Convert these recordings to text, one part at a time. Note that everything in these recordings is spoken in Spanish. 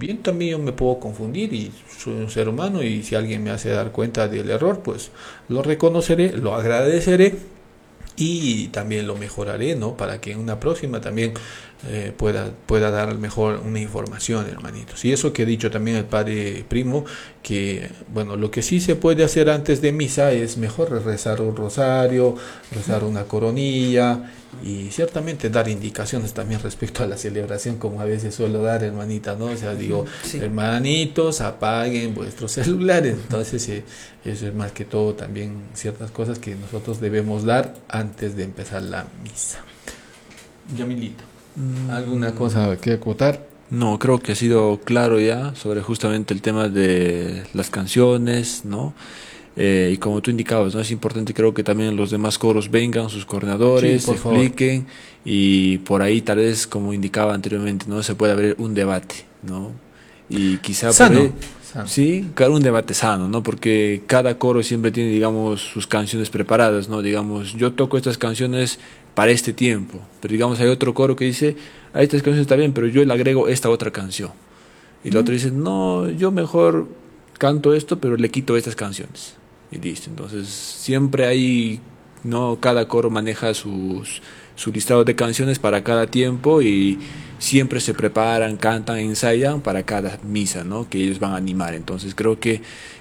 bien también yo me puedo confundir y soy un ser humano y si alguien me hace dar cuenta del error, pues lo reconoceré, lo agradeceré y también lo mejoraré, ¿no? Para que en una próxima también pueda dar mejor una información, hermanitos. Y eso que ha dicho también el padre Primo, que, bueno, lo que sí se puede hacer antes de misa es mejor rezar un rosario, rezar una coronilla y ciertamente dar indicaciones también respecto a la celebración, como a veces suelo dar, hermanita, ¿no? O sea, digo, Sí. hermanitos, apaguen vuestros celulares. Entonces, eso es más que todo también ciertas cosas que nosotros debemos dar antes de empezar la misa. Yamilito, ¿alguna cosa que acotar? No, creo que ha sido claro ya sobre justamente el tema de las canciones, ¿no? Y como tú indicabas, ¿no? Es importante, creo que también los demás coros vengan, sus Sí, coordinadores, por favor. expliquen y por ahí tal vez, como indicaba anteriormente, ¿no? Se puede abrir un debate, ¿no? Y quizá por Sano, ahí, sano. sí, claro, un debate sano, ¿no? Porque cada coro siempre tiene, digamos, sus canciones preparadas, ¿no? Digamos, yo toco estas canciones para este tiempo, pero digamos, hay otro coro que dice, ah, estas canciones está bien, pero yo le agrego esta otra canción. Y el otro dice, no, yo mejor canto esto, pero le quito estas canciones. Y listo. Entonces, siempre hay, no, cada coro maneja su listado de canciones para cada tiempo y siempre se preparan, cantan, ensayan para cada misa, ¿no? Que ellos van a animar. Entonces, creo que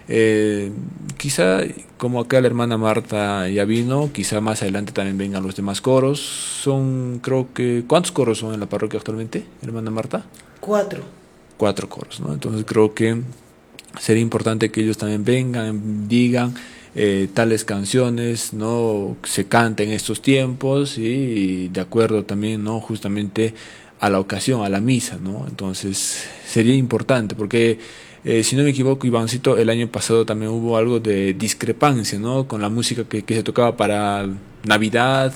quizá, como acá la hermana Marta ya vino, quizá más adelante también vengan los demás coros. Son, creo que, ¿cuántos coros son en la parroquia actualmente, hermana Marta? 4. 4 coros, ¿no? Entonces creo que sería importante que ellos también vengan, digan tales canciones, ¿no? Se canten en estos tiempos y de acuerdo también, ¿no? Justamente a la ocasión, a la misa, ¿no? Entonces sería importante porque si no me equivoco, Ivancito, el año pasado también hubo algo de discrepancia, ¿no? Con la música que se tocaba para Navidad,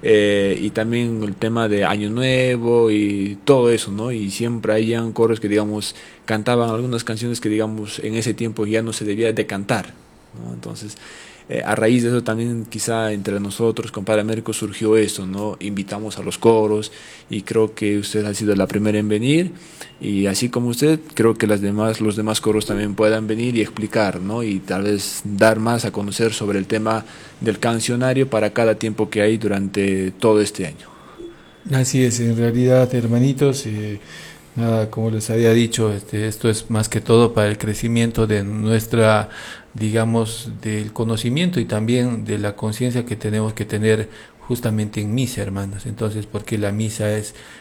y también el tema de Año Nuevo y todo eso, ¿no? Y siempre habían coros que, digamos, cantaban algunas canciones que, digamos, en ese tiempo ya no se debía de cantar, ¿no? Entonces, a raíz de eso también quizá entre nosotros, con Padre Américo, surgió eso, ¿no? Invitamos a los coros y creo que usted ha sido la primera en venir y así como usted, creo que los demás coros también puedan venir y explicar, ¿no? Y tal vez dar más a conocer sobre el tema del cancionario para cada tiempo que hay durante todo este año. Así es, en realidad, hermanitos, nada, como les había dicho, esto es más que todo para el crecimiento de nuestra, digamos, del conocimiento y también de la conciencia que tenemos que tener justamente en misa, hermanos. Entonces, porque la misa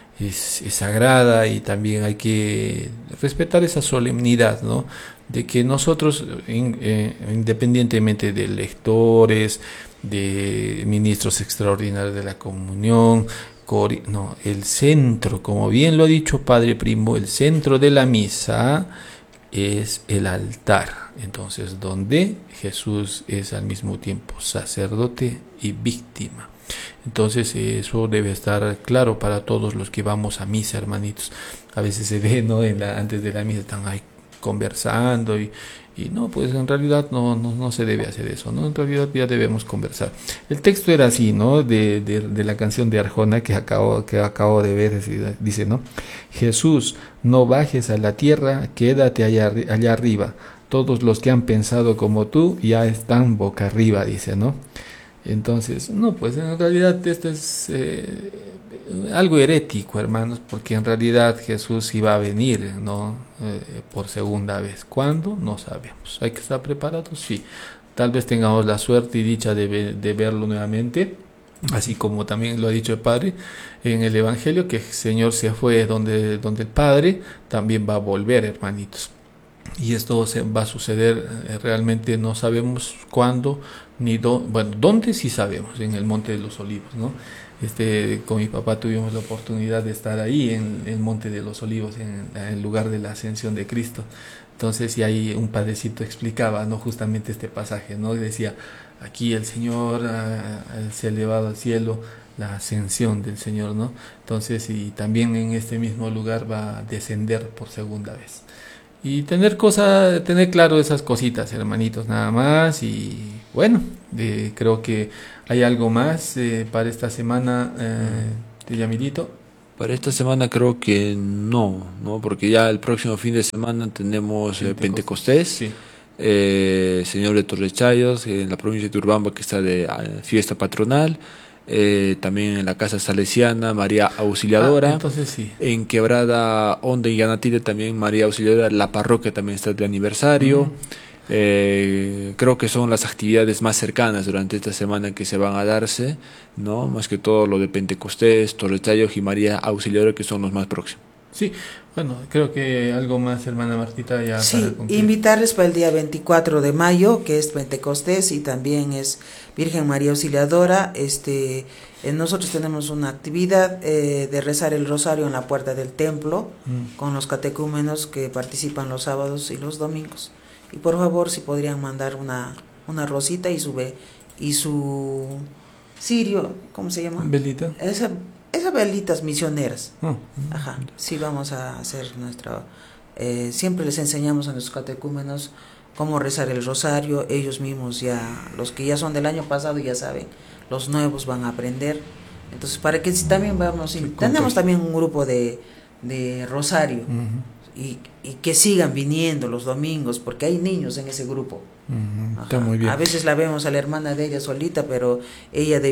es sagrada y también hay que respetar esa solemnidad, ¿no? De que nosotros, independientemente de lectores, de ministros extraordinarios de la comunión, no, el centro, como bien lo ha dicho Padre Primo, el centro de la misa es el altar. Entonces, donde Jesús es al mismo tiempo sacerdote y víctima. Entonces, eso debe estar claro para todos los que vamos a misa, hermanitos. A veces se ve, ¿no? Antes de la misa están ahí conversando y no, pues en realidad no se debe hacer eso, ¿no? En realidad ya debemos conversar. El texto era así, ¿no? De la canción de Arjona que acabo de ver, dice, ¿no? Jesús, no bajes a la tierra, quédate allá arriba. Todos los que han pensado como tú ya están boca arriba, dice, ¿no? Entonces, no, pues en realidad esto es algo herético, hermanos, porque en realidad Jesús iba a venir, ¿no? Por segunda vez. ¿Cuándo? No sabemos. ¿Hay que estar preparados? Sí. Tal vez tengamos la suerte y dicha de verlo nuevamente, así como también lo ha dicho el Padre en el Evangelio, que el Señor se fue donde el Padre, también va a volver, hermanitos. Y esto va a suceder, realmente no sabemos cuándo ni dónde. Bueno, dónde sí sabemos, en el Monte de los Olivos, ¿no? Con mi papá tuvimos la oportunidad de estar ahí en el Monte de los Olivos, en el lugar de la ascensión de Cristo. Entonces, y ahí un padrecito explicaba, ¿no? Justamente este pasaje, ¿no? Y decía, aquí el Señor se ha elevado al cielo, la ascensión del Señor, ¿no? Entonces, y también en este mismo lugar va a descender por segunda vez. Y tener claro esas cositas, hermanitos, nada más. Y bueno, creo que hay algo más para esta semana de Yamilito. Para esta semana creo que no, porque ya el próximo fin de semana tenemos Pentecostés, Sí. Señor de Torrechayos, en la provincia de Urubamba, que está de fiesta patronal, también en la Casa Salesiana, María Auxiliadora, Entonces sí. en Quebrada Honda y Ganatire también María Auxiliadora, la parroquia también está de aniversario. Creo que son las actividades más cercanas durante esta semana que se van a darse, ¿no? Más que todo lo de Pentecostés, Torrechayos y María Auxiliadora, que son los más próximos. Sí, bueno, creo que algo más, hermana Martita, ya Sí, para concluir. invitarles para el día 24 de mayo, que es Pentecostés y también es Virgen María Auxiliadora. Nosotros tenemos una actividad de rezar el rosario en la puerta del templo con los catecúmenos que participan los sábados y los domingos. Y por favor, si podrían mandar una rosita y su cirio, ¿cómo se llama? Velita. Esas velitas misioneras. Oh. Ajá, sí vamos a hacer siempre les enseñamos a nuestros catecúmenos cómo rezar el rosario. Ellos mismos ya, los que ya son del año pasado ya saben, los nuevos van a aprender. Entonces, para que si también vamos, tenemos también un grupo de rosario. Y que sigan viniendo los domingos, porque hay niños en ese grupo. Está muy bien. A veces la vemos a la hermana de ella solita, pero ella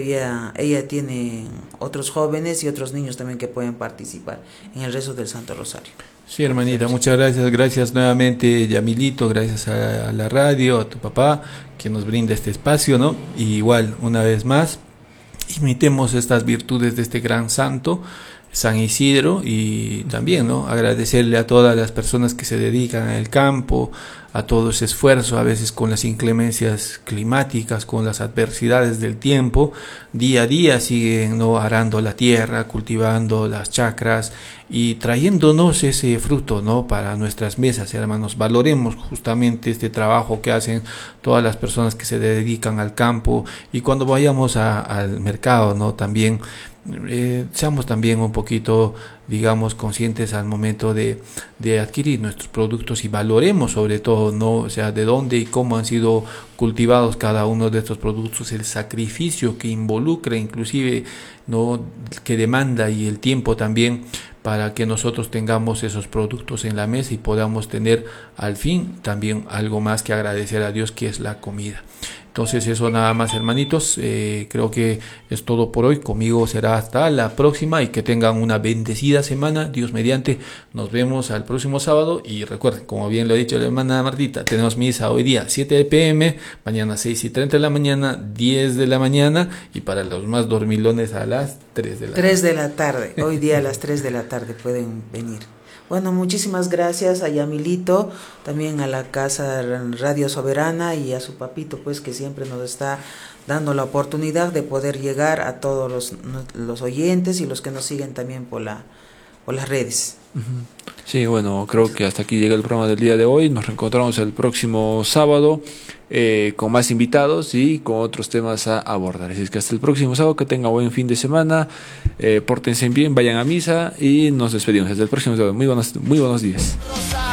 tiene otros jóvenes y otros niños también que pueden participar en el rezo del Santo Rosario. Sí, hermanita, muchas gracias. Gracias nuevamente, Yamilito, gracias a la radio, a tu papá, que nos brinda este espacio, ¿no? Y igual, una vez más, imitemos estas virtudes de este gran santo, San Isidro, y también, ¿no?, agradecerle a todas las personas que se dedican al campo, a todo ese esfuerzo, a veces con las inclemencias climáticas, con las adversidades del tiempo, día a día siguen, ¿no?, arando la tierra, cultivando las chacras y trayéndonos ese fruto, ¿no?, para nuestras mesas, hermanos. Valoremos justamente este trabajo que hacen todas las personas que se dedican al campo, y cuando vayamos al mercado, ¿no?, también seamos también un poquito, digamos, conscientes al momento de adquirir nuestros productos, y valoremos sobre todo, ¿no?, o sea, de dónde y cómo han sido cultivados cada uno de estos productos, el sacrificio que involucra, inclusive, ¿no?, que demanda, y el tiempo también, para que nosotros tengamos esos productos en la mesa y podamos tener al fin también algo más que agradecer a Dios, que es la comida. Entonces eso nada más, hermanitos, creo que es todo por hoy. Conmigo será hasta la próxima, y que tengan una bendecida semana, Dios mediante. Nos vemos al próximo sábado, y recuerden, como bien lo ha dicho la hermana Martita, tenemos misa hoy día 7 p.m, mañana 6:30 de la mañana, 10 de la mañana, y para los más dormilones a las 3 de la tarde. 3 de la tarde, hoy día a las 3 de la tarde pueden venir. Bueno, muchísimas gracias a Yamilito, también a la Casa Radio Soberana y a su papito, pues, que siempre nos está dando la oportunidad de poder llegar a todos los oyentes y los que nos siguen también por las redes. Sí, bueno, creo que hasta aquí llega el programa del día de hoy. Nos reencontramos el próximo sábado con más invitados y con otros temas a abordar. Así es que hasta el próximo sábado, que tengan buen fin de semana, pórtense bien, vayan a misa y nos despedimos. Hasta el próximo sábado. Muy buenos días.